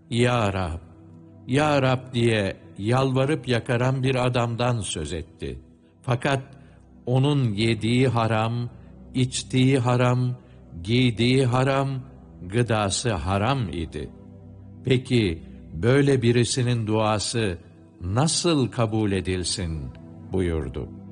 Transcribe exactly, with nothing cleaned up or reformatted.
Ya Rab, Ya Rab diye yalvarıp yakaran bir adamdan söz etti. Fakat onun yediği haram, içtiği haram, giydiği haram, gıdası haram idi. Peki böyle birisinin duası nasıl kabul edilsin buyurdu.